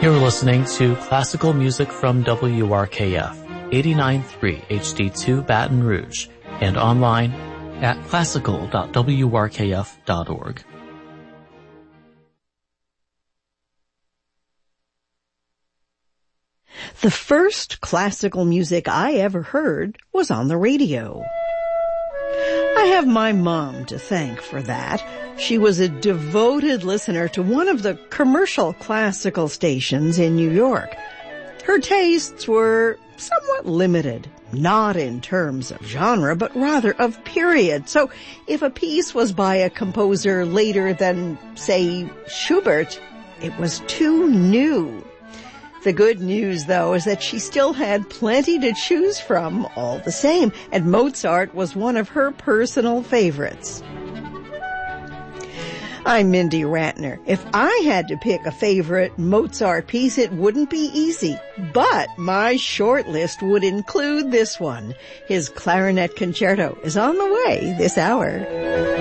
You're listening to classical music from WRKF, 89.3 HD2 Baton Rouge, and online at classical.wrkf.org. The first classical music I ever heard was on the radio. I have my mom to thank for that. She was a devoted listener to one of the commercial classical stations in New York. Her tastes were somewhat limited, not in terms of genre, but rather of period. So if a piece was by a composer later than, say, Schubert, it was too new. The good news, though, is that she still had plenty to choose from all the same, and Mozart was one of her personal favorites. I'm Mindy Ratner. If I had to pick a favorite Mozart piece, it wouldn't be easy. But my short list would include this one. His Clarinet Concerto is on the way this hour.